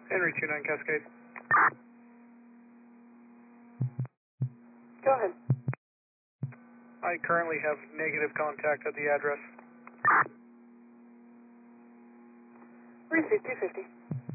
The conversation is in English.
Henry 29 Cascade. Go ahead. I currently have negative contact at the address. Receive 250.